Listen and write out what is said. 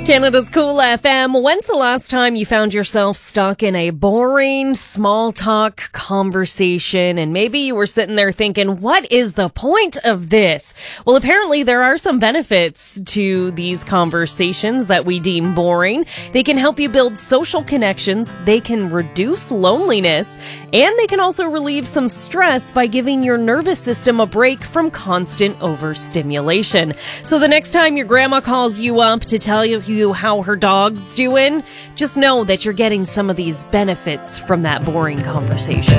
Canada's Cool FM. When's the last time you found yourself stuck in a boring small talk conversation and maybe you were sitting there thinking, what is the point of this? Well, apparently there are some benefits to these conversations that we deem boring. They can help you build social connections, they can reduce loneliness, and they can also relieve some stress by giving your nervous system a break from constant overstimulation. So the next time your grandma calls you up to tell you how her dog's doing, just know that you're getting some of these benefits from that boring conversation.